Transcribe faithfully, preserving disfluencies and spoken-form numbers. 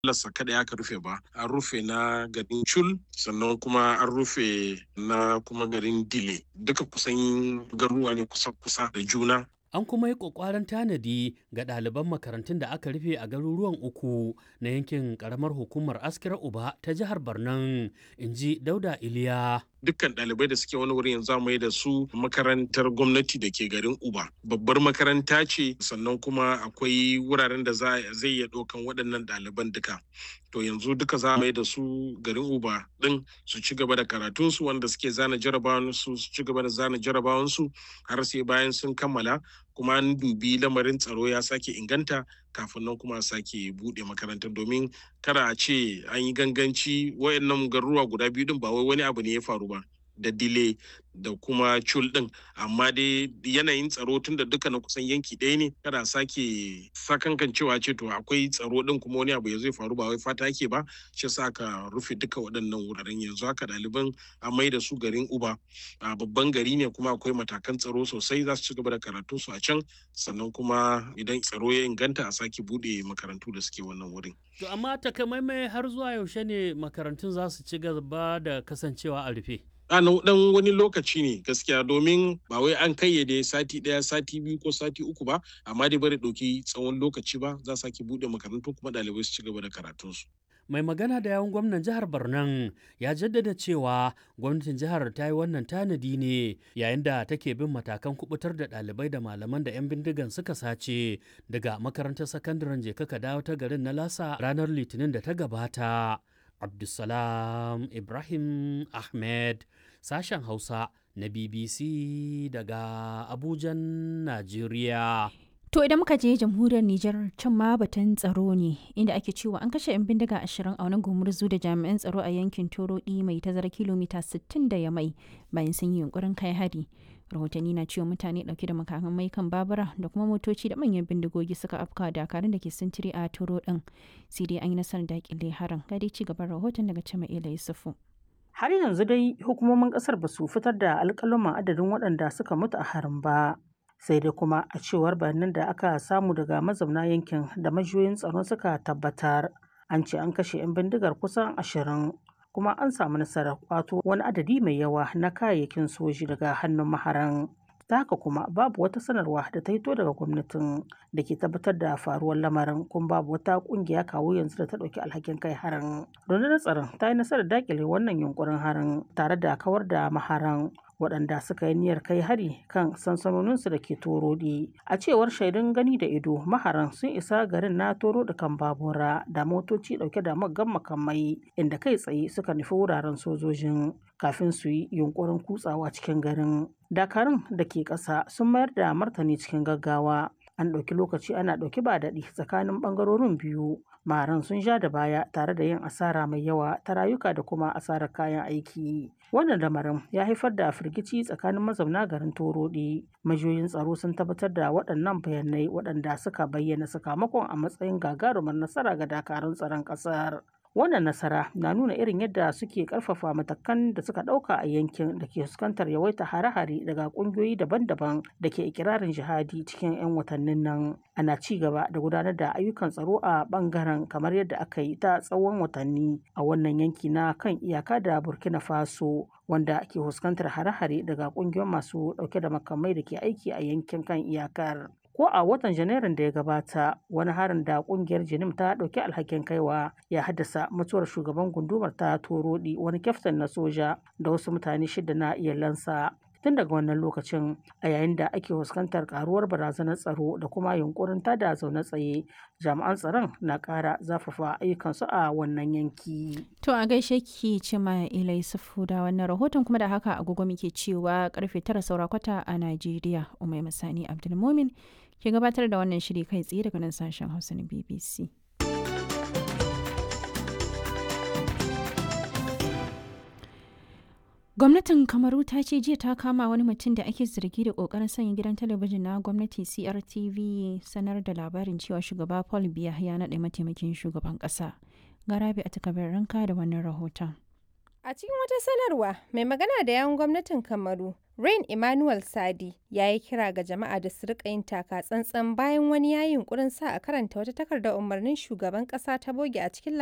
lassa kada aka rufe ba, an rufe na garin Chul sannan kuma an rufe na kuma garin Dile, duka kusan garuruwa ne kusa-kusa da juna. An kuma yi ƙwaƙwaran tanadi ga ɗaliban makarantun da aka rufe a garuruwan uku na yankin ƙaramar hukumar Askira Uba ta jihar Barnan, in ji Dauda Iliya. Dukkan ɗalibai da suke wani wuri yanzu mai da su makarantar gwamnati da ke garin Uba. Babbar makaranta ce, sannan kuma akwai wuraren da zai iya ɗaukan waɗannan ɗaliban duka. To yanzu duka za mai da su garin Uba ɗin su ci gaba da karatunsu, wanda suke zana jarabawansu su ci gaba da zana jarabawansu har sai bayan sun kammala, kuma an dubi lamarin tsaro ya sake inganta kafin nan kuma a sake buɗe makarantar, domin kada a ce an yi ganganci. Wayannan garuruwa guda biyu din ba wai wani abu ne ya faru ba, da Dile da kuma Chul din, amma dai yanayin tsaro tun da duka na kusan yanki ɗaya ne, kada sake sakankan cewa ce to akwai tsaro din kuma wani abu ya zai faru, ba wai fata ake ba, shi yasa aka rufe duka waɗannan wuraren. Yanzu haka ɗaliban a mai da su garin Uba, a babban gari ne kuma akwai matakan tsaro sosai, za su ci gaba da karatu su a can, sannan kuma idan tsaro ya inganta a sake buɗe makarantu da suke wannan wurin. To amma takamaimai har zuwa yaushe ne makarantun za su ci gaba da kasancewa a rufe? a dan wani lokaci ne gaskiya, domin ba wai an kayyade sati daya sati biyu ko sati uku ba, amma dai bari dauki tsawon lokaci ba, za su sake bude makarantu kuma ɗalibai su ci gaba da karatunsu. Mai magana da yawun gwamnan jihar Barnan ya jaddada cewa gwamnatin jihar ta yi wannan tanadi ne yayin da take bin matakan kubutar da ɗalibai da malaman da 'yan bindigan suka sace daga makarantar sakandaren Jeka ka dawo ta garin na Lasa ranar Litinin da ta gabata. Abdulsalam Ibrahim Ahmed, sashen Hausa na B B C daga Abujan, Najeriya. To idan muka je jamhuriyar Nijar, can ma batun tsaro ne, inda ake cewa an kashe 'yan bindiga ashirin a wani gumurzu da jami'an tsaro a yankin Torodi mai tazara kilomita sittin da Yamai bayan sun yi yunkurin kai hari. Rahotanni na cewa mutane dauke da makamai kan babura da kuma motoci da manyan bindigogi suka afka dakarun da ke sintiri a Toro din. Sai dai an yi nasarar dakile harin. Ga dai ci gaban rahoton daga Jama'ila Yusufu. Har yanzu dai hukumomin kasar ba su fitar da alƙaluman adadin waɗanda suka mutu a harin ba. Sai dai kuma a cewar bayanan da aka samu daga mazauna yankin da majiyoyin tsaro suka tabbatar, an ce an kashe 'yan bindigar kusan ashirin, kuma an samu nasarar kwato wani adadi mai yawa na kayayyakin soji daga hannun maharan. Ta haka kuma babu wata sanarwa da ta hito daga gwamnatin da ke tabbatar da faruwar lamarin, kuma babu wata kungiya kawo yanzu da ta ɗauki alhakin kai harin. Rundunar tsaron ta yi nasarar dakile wannan yunkurin harin tare da kawar da maharan waɗanda suka yi niyyar kai hari kan sansanoninsu da ke Torodi. A cewar shaidun gani da ido, maharan sun isa garin na Toro da kan babura da motoci ɗauke da maggan makamai, inda kai tsaye suka nufi wuraren sojojin kafin su yi yunkurin kutsawa cikin garin. Dakarun da ke ƙasa sun mayar da martani cikin gaggawa. An ɗauki lokaci ana ɗauki ba daɗi tsakanin ɓangarorin biyu. Maharan sun ja da baya tare da yin asara mai yawa ta rayuka da kuma asarar kayan aiki. Wannan lamarin ya haifar da firgici tsakanin mazauna garin Torodi. Majiyoyin tsaro sun tabbatar da waɗannan bayanai, waɗanda suka bayyana sakamakon a matsayin gagarumar nasara ga dakarun tsaron ƙasar. Wannan nasara na nuna irin yadda suke ƙarfafa matakan da suka ɗauka a yankin da ke fuskantar yawaita hare-hare daga ƙungiyoyi daban-daban da ke ikirarin jihadi cikin 'yan watannin nan. Ana ci gaba da gudanar da ayyukan tsaro a ɓangaren kamar yadda aka yi ta tsawon watanni a wannan yanki na kan iyaka da Burkina Faso, wanda ke fuskantar hare-hare daga ƙungiyoyin masu ɗauke da makamai da ke aiki a yankin kan iyakar. Ko a watan Janairun da ya gabata, wani harin da kungiyar Jinim ta ɗauki alhakin kaiwa ya haddasa mutuwar shugaban gundumar ta Torodi, wani kyaftin na soja, da wasu mutane shida na iyalansa. Tun daga wannan lokacin, a yayin da ake fuskantar karuwar barazanar tsaro da kuma yunkurin tada zaune tsaye, jami'an tsaron na ƙara zafafa ayyukansu a wannan yanki. To a gaishe ki Jama'ila Yusufu da wannan rahoton, kuma da haka agogo muke cewa karfe tara saura kwata a Najeriya. Umai Masani Abdulmumin ke gabatar da wannan shiri kai tsaye daga nan sashen Hausa na B B C. Gwamnatin Kamaru ta ce jiya ta kama wani mutum da ake zargi da kokarin sanya gidan talabijin na gwamnati C R T V sanar da labarin cewa shugaba Paul Biya ya naɗa mataimakin shugaban ƙasa. Garabi a takabar ranka da wannan rahoton. A cikin wata sanarwa, mai magana da yawun gwamnatin Kamaru, Rain Emmanuel Sadi ya yi kira ga jama'a da su rika yin taka tsantsan bayan wani ya yi yunkurin sa a karanta wata takardar umarnin shugaban ƙasa ta bogi a cikin